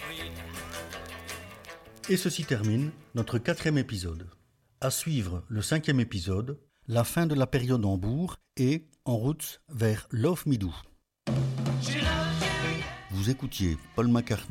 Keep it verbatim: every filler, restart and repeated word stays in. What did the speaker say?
Et ceci termine notre quatrième épisode. À suivre le cinquième épisode, la fin de la période Hambourg et en route vers Love Me Do. Vous écoutiez Paul McCartney